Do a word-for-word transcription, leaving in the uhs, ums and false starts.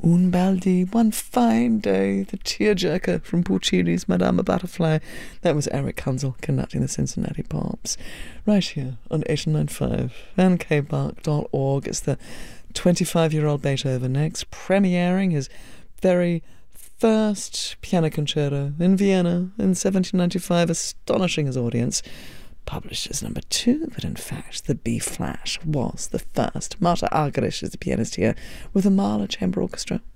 Un bel di, one fine day, the tearjerker from Puccini's Madame Butterfly. That was Eric Kunzel conducting the Cincinnati Pops. Right here on eight nine five N K Bark dot org. It's the twenty-five-year-old Beethoven next, premiering his very first piano concerto in Vienna in seventeen ninety-five, astonishing his audience. Published as number two, but in fact the B-flat was the first. Marta Argerich is the pianist here with the Mahler Chamber Orchestra.